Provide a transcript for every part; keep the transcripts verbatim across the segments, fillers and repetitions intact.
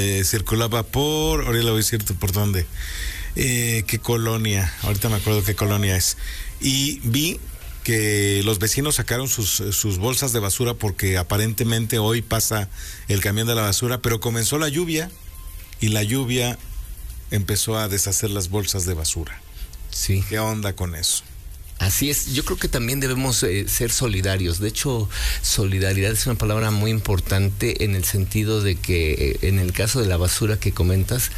Eh, circulaba por, ahorita le voy a decir por dónde, eh, qué colonia, ahorita me acuerdo qué colonia es, y vi que los vecinos sacaron sus, sus bolsas de basura porque aparentemente hoy pasa el camión de la basura, pero comenzó la lluvia y la lluvia empezó a deshacer las bolsas de basura. Sí. ¿Qué onda con eso? Así es, yo creo que también debemos eh, ser solidarios. De hecho, solidaridad es una palabra muy importante en el sentido de que eh, en el caso de la basura que comentas,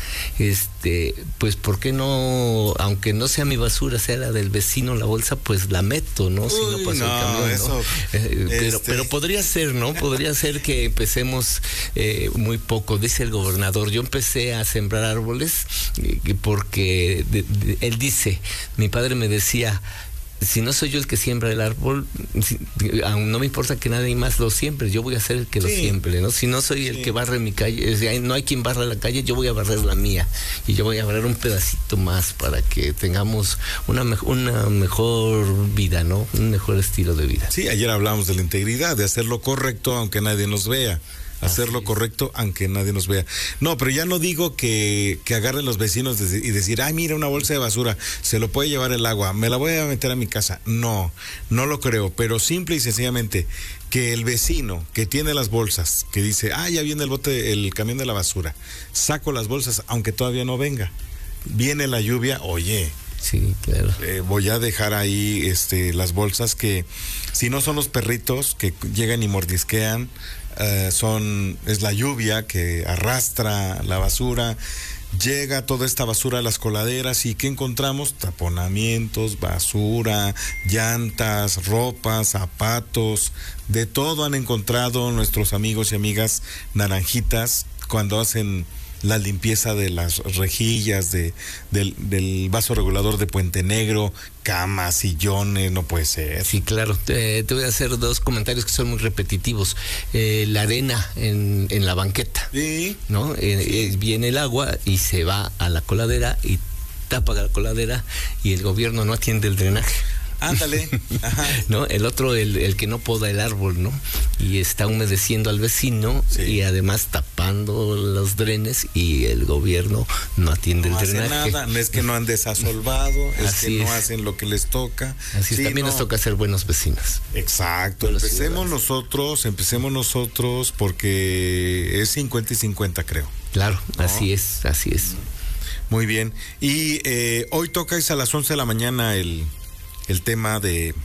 este, pues ¿por qué no, aunque no sea mi basura, sea la del vecino, la bolsa, pues la meto, ¿no? Si Uy, no pasa no, el camión, eso, ¿no? Eh, este... pero, pero podría ser, ¿no? Podría ser que empecemos eh, muy poco. Dice el gobernador, yo empecé a sembrar árboles eh, porque de, de, él dice, mi padre me decía, si no soy yo el que siembra el árbol, si, aún no me importa que nadie más lo siembre, yo voy a ser el que sí. lo siembre, ¿no? Si no soy el sí. que barre mi calle, si no hay quien barra la calle, yo voy a barrer la mía y yo voy a barrer un pedacito más para que tengamos una, me- una mejor vida, ¿no? Un mejor estilo de vida. Sí, ayer hablamos de la integridad, de hacer lo correcto aunque nadie nos vea. Hacer lo correcto aunque nadie nos vea. No, pero ya no digo que, que agarren los vecinos y decir, ay, mira, una bolsa de basura, se lo puede llevar el agua, me la voy a meter a mi casa. No, no lo creo, pero simple y sencillamente que el vecino que tiene las bolsas, que dice, ah, ya viene el bote, el camión de la basura, saco las bolsas aunque todavía no venga. Viene la lluvia, oye, sí, claro. Eh, voy a dejar ahí este, las bolsas que, si no son los perritos que llegan y mordisquean, Uh, son es la lluvia que arrastra la basura, llega toda esta basura a las coladeras y ¿qué encontramos? Taponamientos, basura, llantas, ropa, zapatos, de todo han encontrado nuestros amigos y amigas naranjitas cuando hacen la limpieza de las rejillas, de, del, del vaso regulador de Puente Negro, camas, sillones, no puede ser. Sí, claro. Te, te voy a hacer dos comentarios que son muy repetitivos. Eh, la arena en, en la banqueta, sí, ¿no? Eh, sí. Eh, viene el agua y se va a la coladera y tapa la coladera y el gobierno no atiende el drenaje. Ándale. Ajá. ¿No? El otro, el, el que no poda el árbol, ¿no? Y está humedeciendo al vecino sí. y además tapando los drenes y el gobierno no atiende no el hace drenaje. Nada. No es que no han desasolvado, es Así que es. no hacen lo que les toca. Así sí, es, también no. nos toca ser buenos vecinos. Exacto. Buenos empecemos ciudadanos. nosotros, empecemos nosotros porque es cincuenta y cincuenta, creo. Claro, ¿no? así es, así es. Muy bien. Y eh, hoy tocáis a las once de la mañana el... el tema de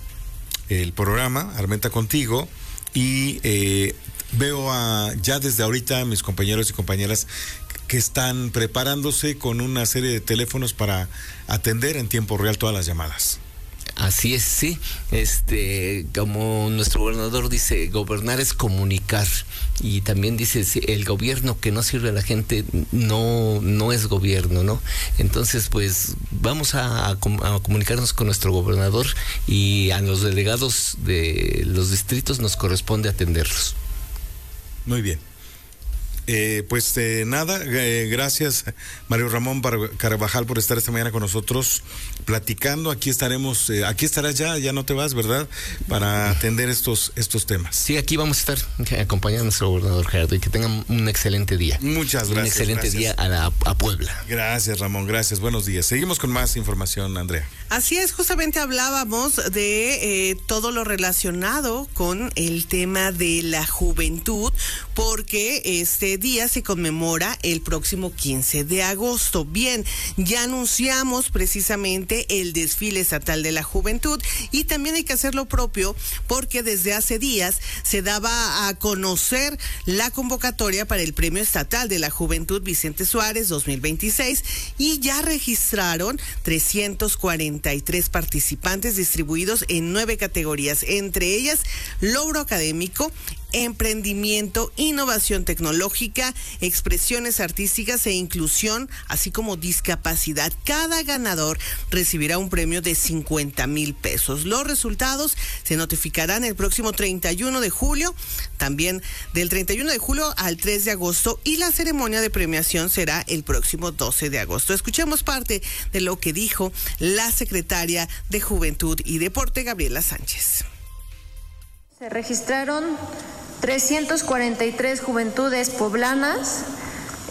el programa Armenta Contigo y eh, veo a, ya desde ahorita mis compañeros y compañeras que están preparándose con una serie de teléfonos para atender en tiempo real todas las llamadas. Así es, sí. Este, como nuestro gobernador dice, gobernar es comunicar. Y también dice, el gobierno que no sirve a la gente no, no es gobierno, ¿no? Entonces, pues, vamos a, a, a comunicarnos con nuestro gobernador y a los delegados de los distritos nos corresponde atenderlos. Muy bien. Eh, pues eh, nada, eh, gracias Mario Ramón Carvajal por estar esta mañana con nosotros platicando. Aquí estaremos, eh, aquí estarás ya, ya no te vas, ¿verdad? Para atender estos estos temas. Sí, aquí vamos a estar acompañando a nuestro gobernador Gerardo y que tengan un excelente día. Muchas gracias. Un excelente gracias. día a, la, a Puebla. Gracias, Ramón, gracias. Buenos días. Seguimos con más información, Andrea. Así es, justamente hablábamos de eh, todo lo relacionado con el tema de la juventud, porque este día se conmemora el próximo quince de agosto. Bien, ya anunciamos precisamente el desfile estatal de la juventud y también hay que hacer lo propio porque desde hace días se daba a conocer la convocatoria para el Premio Estatal de la Juventud Vicente Suárez dos mil veintiséis y ya registraron trescientos cuarenta y tres participantes distribuidos en nueve categorías, entre ellas logro académico, emprendimiento, innovación tecnológica, expresiones artísticas e inclusión, así como discapacidad. Cada ganador recibirá un premio de cincuenta mil pesos. Los resultados se notificarán el próximo treinta y uno de julio, también del treinta y uno de julio al tres de agosto, y la ceremonia de premiación será el próximo doce de agosto. Escuchemos parte de lo que dijo la secretaria de Juventud y Deporte, Gabriela Sánchez. Se registraron trescientas cuarenta y tres juventudes poblanas